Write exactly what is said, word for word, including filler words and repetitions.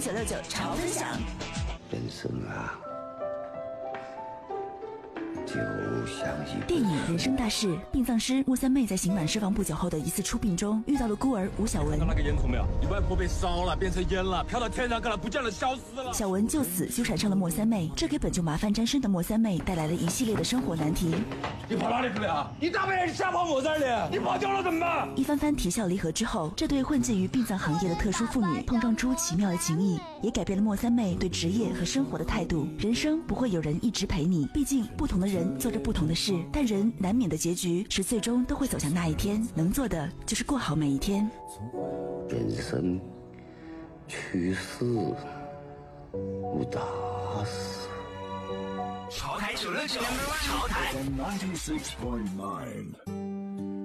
九六九潮分享。 人生啊，就像一电影《人生大事》，殡葬师莫三妹在刑满释放不久后的一次出殡中，遇到了孤儿吴小文。 看到那个烟囱没有？你外婆被烧了，变成烟了，飘到天上去了，不见了，消失了。 小文就此纠缠上了莫三妹，这给本就麻烦沾身的莫三妹带来了一系列的生活难题。 你跑哪里去了？你咋被人吓跑我这儿的？你跑掉了怎么办？ 一番番啼笑离合之后，这对混迹于殡葬行业的特殊妇女碰撞出奇妙的情谊，也改变了莫三妹对职业和生活的态度。人生不会有人一直陪你，毕竟不同的人做着不同的事，但人难免的结局是最终都会走向那一天，能做的就是过好每一天。 人生去世无大事。 潮台九六九，潮台。 ninety-six point nine